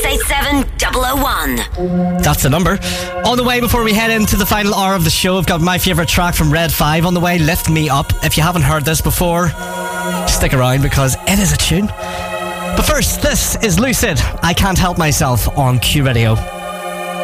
Say 7001. That's the number. On the way, before we head into the final hour of the show, I've got my favourite track from Red 5 on the way, Lift Me Up. If you haven't heard this before, stick around because it is a tune. But first, this is Lucid, I Can't Help Myself on Q Radio.